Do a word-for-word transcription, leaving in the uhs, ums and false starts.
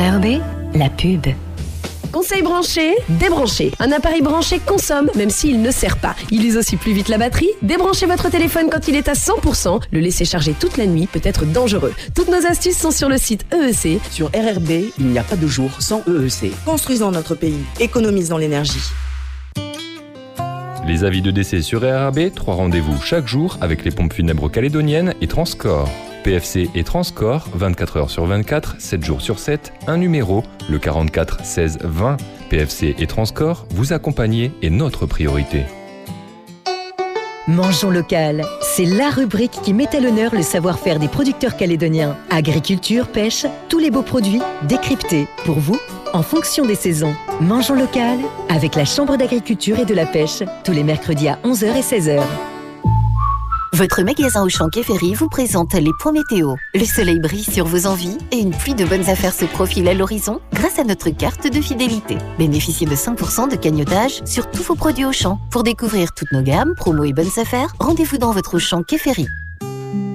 R R B, la pub. Conseil branché, débranché. Un appareil branché consomme, même s'il ne sert pas. Il use aussi plus vite la batterie. Débranchez votre téléphone quand il est à cent pour cent. Le laisser charger toute la nuit peut être dangereux. Toutes nos astuces sont sur le site E E C. Sur R R B, il n'y a pas de jour sans E E C. Construisons notre pays, économisons l'énergie. Les avis de décès sur R R B, trois rendez-vous chaque jour avec les pompes funèbres calédoniennes et Transcorps. P F C et Transcorps, vingt-quatre heures sur vingt-quatre, sept jours sur sept, un numéro, le quarante-quatre seize vingt. P F C et Transcorps, vous accompagner est notre priorité. Mangeons local, c'est la rubrique qui met à l'honneur le savoir-faire des producteurs calédoniens. Agriculture, pêche, tous les beaux produits décryptés pour vous en fonction des saisons. Mangeons local avec la Chambre d'agriculture et de la pêche, tous les mercredis à onze heures et seize heures. Votre magasin Auchan Quai Ferry vous présente les points météo. Le soleil brille sur vos envies et une pluie de bonnes affaires se profile à l'horizon grâce à notre carte de fidélité. Bénéficiez de cinq pour cent de cagnotage sur tous vos produits Auchan. Pour découvrir toutes nos gammes, promos et bonnes affaires, rendez-vous dans votre Auchan Quai Ferry.